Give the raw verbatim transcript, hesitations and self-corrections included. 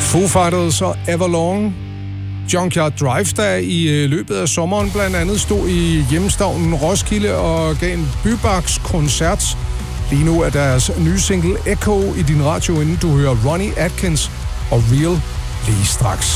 Foo Fighters og Everlong. Junkyard Drive, der i løbet af sommeren blandt andet stod i hjemstavnen Roskilde og gav en bybaks-koncert. Lige nu er deres nye single Echo i din radio, inden du hører Ronnie Atkins og Real lige straks.